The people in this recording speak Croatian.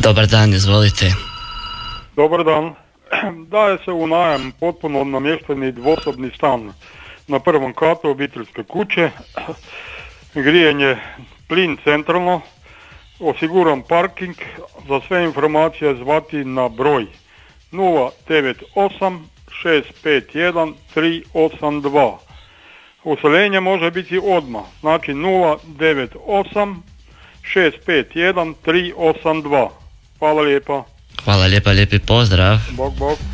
Dobar dan, izvolite. Dobar dan. Daje se u najam potpuno namješteni dvosobni stan na prvom katu obiteljske kuće, grijanje plin centralno, osiguran parking. Za sve informacije zvati na broj 098 651 382. Useljenje može biti odmah, znači 098 651 382. Hvala lijepa. Hvala lijepa, lijepi pozdrav. Bog.